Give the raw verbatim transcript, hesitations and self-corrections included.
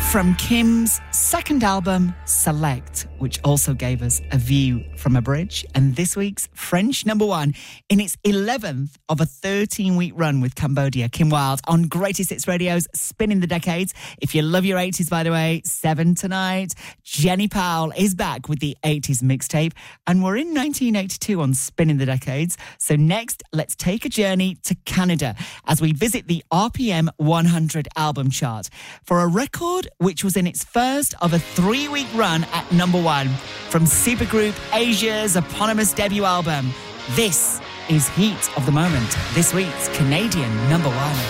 from Kim's second album, Select, which also gave us a view from a bridge, and this week's French number one in its eleventh of a thirteen-week run with Cambodia. Kim Wilde on Greatest Hits Radio's Spinning the Decades. If you love your eighties, by the way, seven tonight. Jenny Powell is back with the eighties mixtape, and we're in nineteen eighty-two on Spinning the Decades. So next, let's take a journey to Canada as we visit the R P M one hundred album chart for a record which was in its first of a three-week run at number one from supergroup Asia's eponymous debut album. This is Heat of the Moment, this week's Canadian number one.